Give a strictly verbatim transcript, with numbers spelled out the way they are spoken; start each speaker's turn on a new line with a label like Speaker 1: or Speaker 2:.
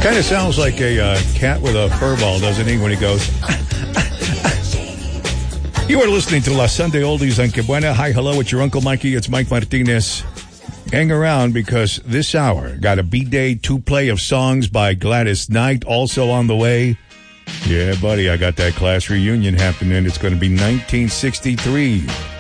Speaker 1: Kind of sounds like a uh, cat with a fur ball, doesn't he, when he goes... You are listening to La Sunday Oldies on Que Buena. Hi, hello, it's your Uncle Mikey. It's Mike Martinez. Hang around because this hour got a B-Day two-play of songs by Gladys Knight also on the way. Yeah, buddy, I got that class reunion happening. It's going to be nineteen sixty-three.